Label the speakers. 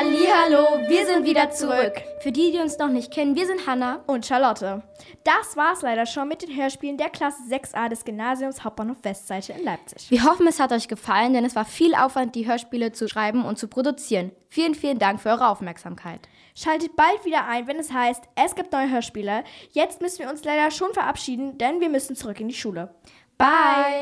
Speaker 1: Hallihallo, wir sind wieder zurück.
Speaker 2: Für die uns noch nicht kennen, wir sind Hannah
Speaker 1: und Charlotte. Das war's leider schon mit den Hörspielen der Klasse 6a des Gymnasiums Hauptbahnhof Westseite in Leipzig.
Speaker 2: Wir hoffen, es hat euch gefallen, denn es war viel Aufwand, die Hörspiele zu schreiben und zu produzieren. Vielen, vielen Dank für eure Aufmerksamkeit.
Speaker 1: Schaltet bald wieder ein, wenn es heißt, es gibt neue Hörspiele. Jetzt müssen wir uns leider schon verabschieden, denn wir müssen zurück in die Schule.
Speaker 2: Bye!